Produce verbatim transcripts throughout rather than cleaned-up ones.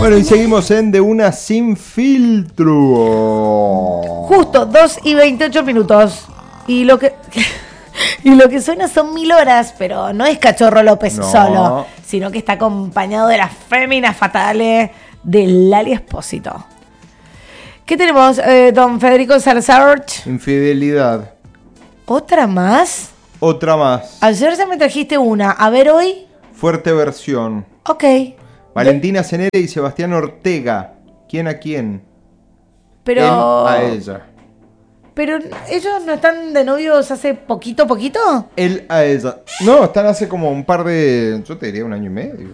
Bueno, y seguimos en De Una Sin Filtro. Justo, dos y veintiocho minutos. Y lo que... Y lo que suena son mil horas, pero no es Cachorro López No. solo, sino que está acompañado de las féminas fatales de Lali Espósito. ¿Qué tenemos, eh, don Federico Salazar? Infidelidad. ¿Otra más? Otra más. Ayer ya me trajiste una. A ver, hoy. Fuerte versión. Ok. Valentina Cenere y Sebastián Ortega. ¿Quién a quién? Pero... Él a ella. Pero ellos no están de novios hace poquito, poquito. Él a ella. No, están hace como un par de... Yo te diría un año y medio.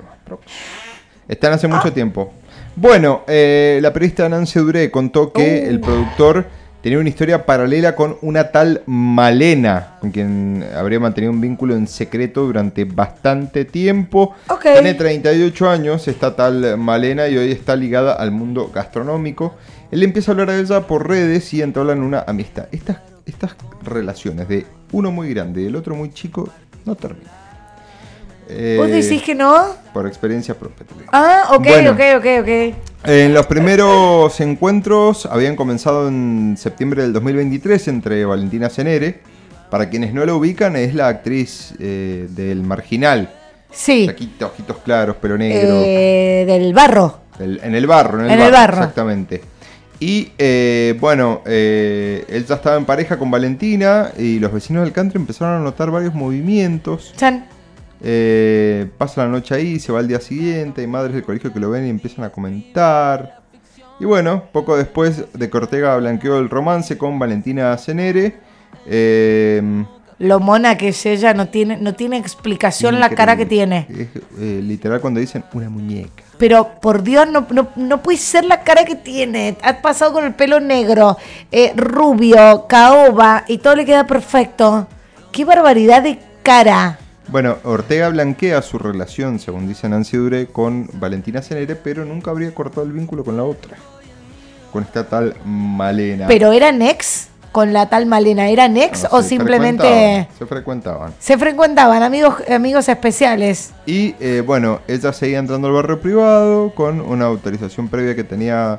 Están hace mucho ah. tiempo. Bueno, eh, la periodista Nancy Duré contó que uh. el productor tenía una historia paralela con una tal Malena, con quien habría mantenido un vínculo en secreto durante bastante tiempo. Okay. Tiene treinta y ocho años, esta tal Malena, y hoy está ligada al mundo gastronómico. Él empieza a hablar de ella por redes y entablan una amistad. Estas, estas relaciones de uno muy grande y el otro muy chico no terminan. Eh, ¿Vos decís que no? Por experiencia propia. Te digo. Ah, ok, bueno, ok, ok, ok. En los primeros encuentros habían comenzado en septiembre del dos mil veintitrés entre Valentina Cenere. Para quienes no la ubican, es la actriz eh, del Marginal. Sí. Taquito, ojitos claros, pelo negro. Eh, del Barro. Del, en el barro, en el, en barro, el barro. Exactamente. Y eh, bueno, eh, él ya estaba en pareja con Valentina y los vecinos del country empezaron a notar varios movimientos. Chan. Eh, pasa la noche ahí, se va al día siguiente, hay madres del colegio que lo ven y empiezan a comentar. Y bueno, poco después de que Ortega blanqueó el romance con Valentina Cenere. Eh, Lo mona que es ella, no tiene, no tiene explicación la cara que tiene. Es, eh, literal cuando dicen una muñeca. Pero por Dios, no, no, no puede ser la cara que tiene. Ha pasado con el pelo negro, eh, rubio, caoba, y todo le queda perfecto. ¡Qué barbaridad de cara! Bueno, Ortega blanquea su relación, según dice Nancy Duré, con Valentina Cenere, pero nunca habría cortado el vínculo con la otra, con esta tal Malena. ¿Pero eran ex con la tal Malena? ¿Eran ex no, o simplemente...? Frecuentaban, se frecuentaban. Se frecuentaban, amigos, amigos especiales. Y eh, bueno, ella seguía entrando al barrio privado con una autorización previa que tenía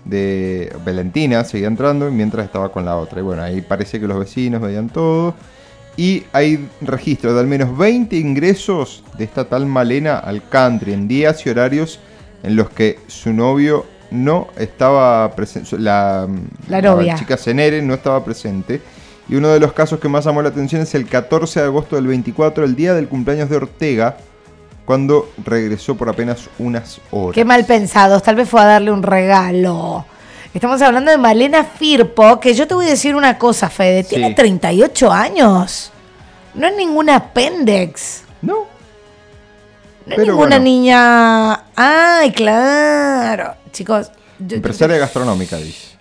de Valentina, seguía entrando mientras estaba con la otra. Y bueno, ahí parece que los vecinos veían todo. Y hay registros de al menos veinte ingresos de esta tal Malena al country en días y horarios en los que su novio no estaba presente, la, la novia, la chica Cenere no estaba presente. Y uno de los casos que más llamó la atención es el catorce de agosto del veinticuatro, el día del cumpleaños de Ortega, cuando regresó por apenas unas horas. Qué mal pensados, tal vez fue a darle un regalo. Estamos hablando de Malena Firpo, que yo te voy a decir una cosa, Fede. Tiene sí. treinta y ocho años. No es ninguna apéndice. No. No es ninguna bueno. niña... Ay, claro. Chicos... Yo, Empresaria yo... gastronómica, dice.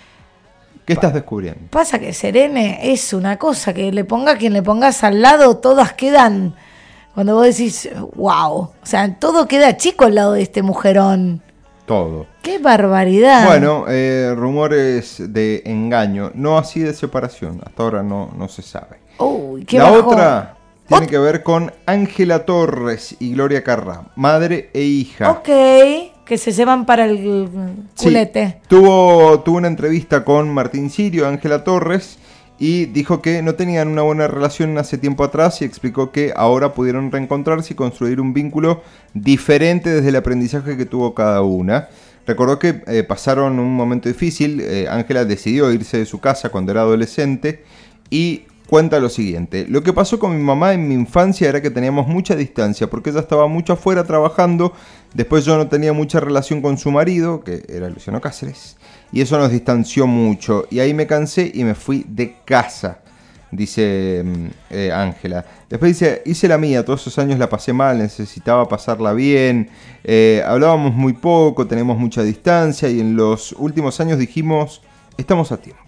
¿Qué pa- estás descubriendo? Pasa que Serene es una cosa, que le ponga quien le pongas al lado, todas quedan... Cuando vos decís, wow. O sea, todo queda chico al lado de este mujerón. Todo. ¡Qué barbaridad! Bueno, eh, rumores de engaño, no así de separación. Hasta ahora no, no se sabe. Uy, qué La bajón. otra tiene Ot- que ver con Ángela Torres y Gloria Carrá, madre e hija. Ok, que se llevan para el culete. Sí, tuvo, tuvo una entrevista con Martín Sirio, Ángela Torres, y dijo que no tenían una buena relación hace tiempo atrás y explicó que ahora pudieron reencontrarse y construir un vínculo diferente desde el aprendizaje que tuvo cada una. Recordó que eh, pasaron un momento difícil, Ángela eh, decidió irse de su casa cuando era adolescente y cuenta lo siguiente: lo que pasó con mi mamá en mi infancia era que teníamos mucha distancia porque ella estaba mucho afuera trabajando, después yo no tenía mucha relación con su marido, que era Luciano Cáceres, y eso nos distanció mucho y ahí me cansé y me fui de casa, dice Ángela. Eh, después dice, hice la mía, todos esos años la pasé mal, necesitaba pasarla bien, eh, hablábamos muy poco, tenemos mucha distancia y en los últimos años dijimos, estamos a tiempo.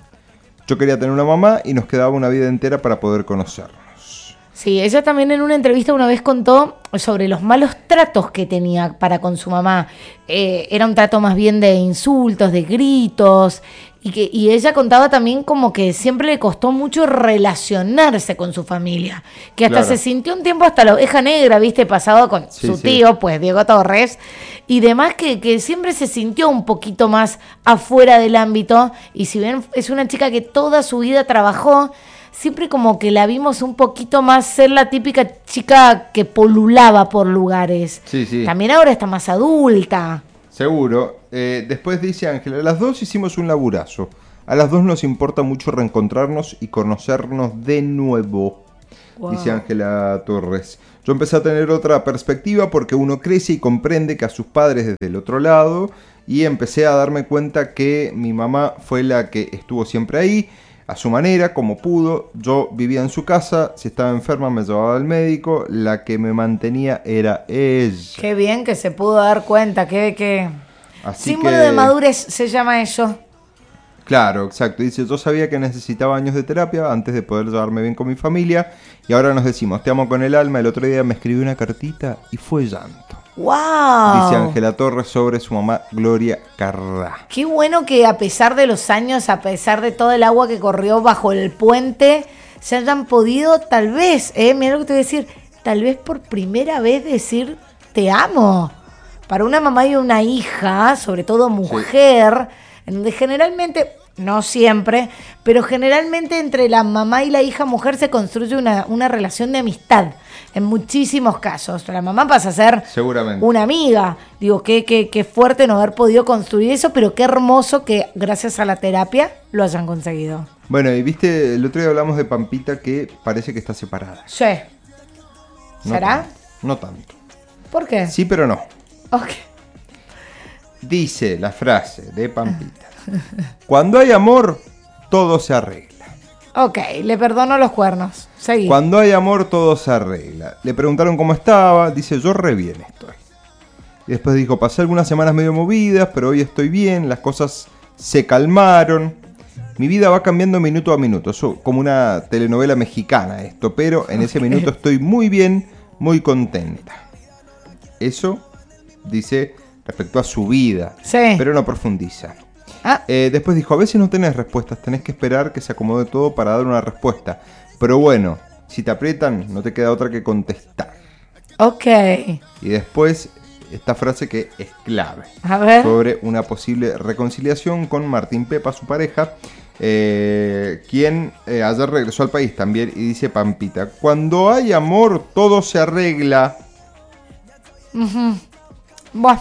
Yo quería tener una mamá y nos quedaba una vida entera para poder conocernos. Sí, ella también en una entrevista una vez contó sobre los malos tratos que tenía para con su mamá. Eh, era un trato más bien de insultos, de gritos, Y, que, y ella contaba también como que siempre le costó mucho relacionarse con su familia. Que hasta Claro. se sintió un tiempo hasta la oveja negra, ¿viste? Pasado con Sí, su sí. tío, pues Diego Torres. Y demás que, que siempre se sintió un poquito más afuera del ámbito. Y si bien es una chica que toda su vida trabajó, siempre como que la vimos un poquito más ser la típica chica que polulaba por lugares. Sí, sí. También ahora está más adulta. Seguro. Eh, después dice Ángela, las dos hicimos un laburazo. A las dos nos importa mucho reencontrarnos y conocernos de nuevo. Wow. Dice Ángela Torres. Yo empecé a tener otra perspectiva porque uno crece y comprende que a sus padres desde el otro lado. Y empecé a darme cuenta que mi mamá fue la que estuvo siempre ahí, a su manera, como pudo. Yo vivía en su casa, si estaba enferma me llevaba al médico, la que me mantenía era ella. Qué bien que se pudo dar cuenta, que... que... Así símbolo que, de madurez se llama eso. claro, exacto. Dice, yo sabía que necesitaba años de terapia antes de poder llevarme bien con mi familia. Y ahora nos decimos, te amo con el alma. El otro día me escribió una cartita y fue llanto. ¡Wow! Dice Ángela Torres sobre su mamá Gloria Carrá. Qué bueno que a pesar de los años, a pesar de todo el agua que corrió bajo el puente, se hayan podido, tal vez, eh, mira lo que te voy a decir, tal vez por primera vez decir te amo. Para una mamá y una hija, sobre todo mujer, sí. En donde generalmente, no siempre, pero generalmente entre la mamá y la hija mujer se construye una, una relación de amistad. En muchísimos casos. La mamá pasa a ser seguramente una amiga. Digo, qué, qué, qué fuerte no haber podido construir eso, pero qué hermoso que gracias a la terapia lo hayan conseguido. Bueno, y viste, el otro día hablamos de Pampita que parece que está separada. Sí. No ¿Será? Tanto, no tanto. ¿Por qué? Sí, pero no. Ok. Dice la frase de Pampita. Cuando hay amor, todo se arregla. Ok, le perdono los cuernos. Seguí. Cuando hay amor, todo se arregla. Le preguntaron cómo estaba. Dice, yo re bien estoy. Y después dijo, pasé algunas semanas medio movidas, pero hoy estoy bien. Las cosas se calmaron. Mi vida va cambiando minuto a minuto. Es como una telenovela mexicana esto. Pero en ese minuto estoy muy bien, muy contenta. Eso dice respecto a su vida. Sí. Pero no profundiza. Ah. Eh, después dijo, a veces no tenés respuestas, tenés que esperar que se acomode todo para dar una respuesta. Pero bueno, si te aprietan, no te queda otra que contestar. Ok. Y después, esta frase que es clave. A ver. Sobre una posible reconciliación con Martín Pepa, su pareja, eh, quien eh, ayer regresó al país también. Y dice Pampita, cuando hay amor, todo se arregla. Uh-huh. Bueno.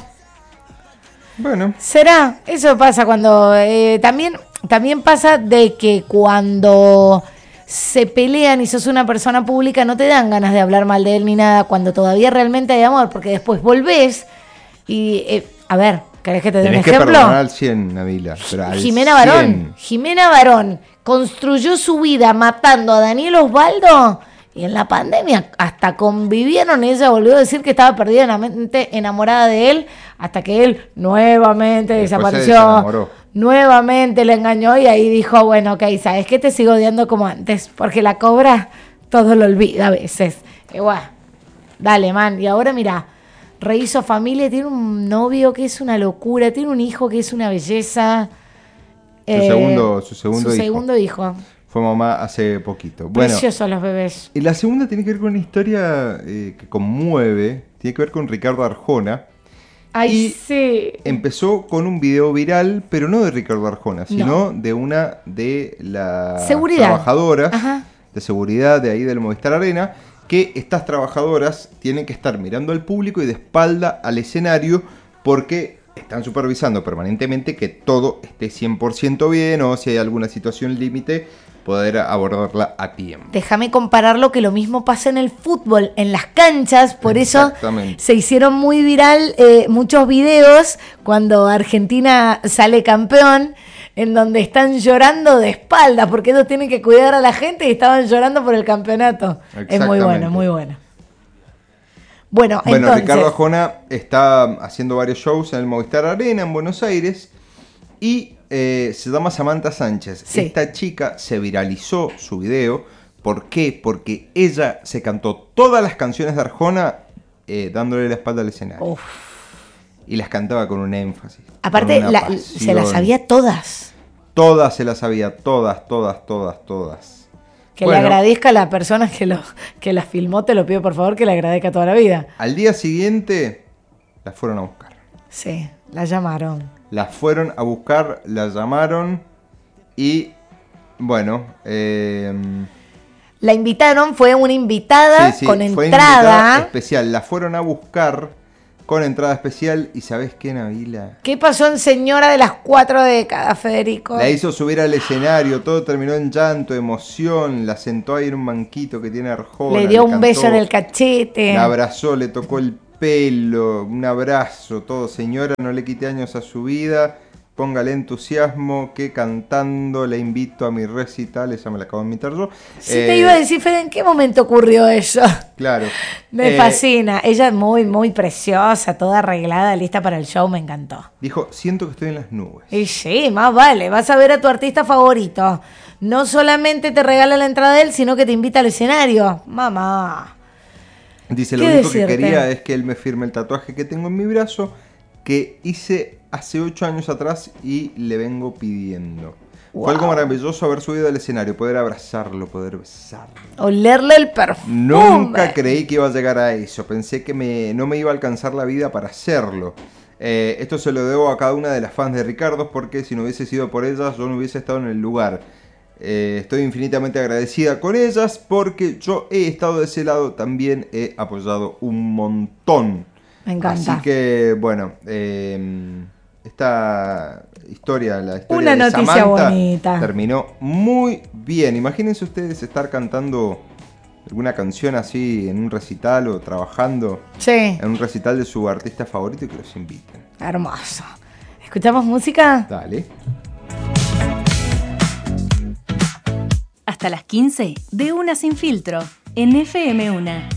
Bueno. ¿Será? Eso pasa cuando... Eh, también, también pasa de que cuando se pelean y sos una persona pública no te dan ganas de hablar mal de él ni nada cuando todavía realmente hay amor, porque después volvés y... Eh, a ver, ¿querés que te dé un Tenés que ejemplo? perdonar al cien, Nabila. Pero al Jimena Barón. cien. Jimena Barón construyó su vida matando a Daniel Osvaldo y en la pandemia hasta convivieron y ella volvió a decir que estaba perdidamente enamorada de él hasta que él nuevamente Después desapareció, nuevamente le engañó y ahí dijo, bueno, ok, ¿sabes qué? Te sigo odiando como antes, porque la cobra todo lo olvida a veces. Y bueno, dale, man. Y ahora mira, rehizo familia, tiene un novio que es una locura, tiene un hijo que es una belleza. Su, eh, segundo, su segundo su hijo. segundo hijo. Fue mamá hace poquito. Bueno, preciosos los bebés. Y la segunda tiene que ver con una historia eh, que conmueve. Tiene que ver con Ricardo Arjona. Ay, y sí. Empezó con un video viral, pero no de Ricardo Arjona, sino no. de una de las seguridad. trabajadoras Ajá. de seguridad de ahí del Movistar Arena, que estas trabajadoras tienen que estar mirando al público y de espalda al escenario porque están supervisando permanentemente que todo esté cien por ciento bien o si hay alguna situación límite, poder abordarla a tiempo. Déjame compararlo que lo mismo pasa en el fútbol, en las canchas, por eso se hicieron muy viral eh, muchos videos cuando Argentina sale campeón, en donde están llorando de espaldas, porque ellos tienen que cuidar a la gente y estaban llorando por el campeonato. Es muy bueno, muy bueno. Bueno, bueno entonces... Ricardo Arjona está haciendo varios shows en el Movistar Arena en Buenos Aires y eh, se llama Samantha Sánchez. Sí. Esta chica se viralizó su video. ¿Por qué? Porque ella se cantó todas las canciones de Arjona eh, dándole la espalda al escenario. Uf. Y las cantaba con un énfasis. Aparte, una la, se las sabía todas. Todas se las sabía, todas, todas, todas, todas. Que bueno, le agradezca a la persona que, lo, que la filmó, te lo pido por favor, que le agradezca toda la vida. Al día siguiente, las fueron a buscar. Sí, la llamaron. Las fueron a buscar, las llamaron y, bueno... Eh, la invitaron, fue una invitada sí, sí, con fue entrada. Invitada especial, la fueron a buscar con entrada especial y ¿sabés qué, Nabila? ¿Qué pasó en Señora de las Cuatro Décadas, Federico? La hizo subir al escenario, todo terminó en llanto, emoción, la sentó ahí en un banquito que tiene Arjona. Le dio un cantó, beso en el cachete. La abrazó, le tocó el pelo, un abrazo, todo. Señora, no le quite años a su vida, póngale entusiasmo, que cantando la invito a mi recital. Esa me la acabo de invitar yo. Sí, eh, te iba a decir, Fede, ¿en qué momento ocurrió eso? Claro. Me eh, fascina. Ella es muy, muy preciosa, toda arreglada, lista para el show, me encantó. Dijo, siento que estoy en las nubes. Y sí, más vale, vas a ver a tu artista favorito. No solamente te regala la entrada de él, sino que te invita al escenario. Mamá. Dice, lo único que quería es que él me firme el tatuaje que tengo en mi brazo, que hice hace ocho años atrás y le vengo pidiendo. Wow. Fue algo maravilloso haber subido al escenario, poder abrazarlo, poder besarlo. Olerle el perfume. Nunca creí que iba a llegar a eso, pensé que me, no me iba a alcanzar la vida para hacerlo. Eh, esto se lo debo a cada una de las fans de Ricardo, porque si no hubiese sido por ellas, yo no hubiese estado en el lugar. Eh, estoy infinitamente agradecida con ellas, porque yo he estado de ese lado, también he apoyado un montón. Me encanta. Así que, bueno, eh, esta historia, la historia Una de noticia Samantha bonita. terminó muy bien. Imagínense ustedes estar cantando alguna canción así en un recital o trabajando sí. en un recital de su artista favorito y que los inviten. Hermoso. ¿Escuchamos música? Dale. Hasta las quince, de Una Sin Filtro, en F M uno.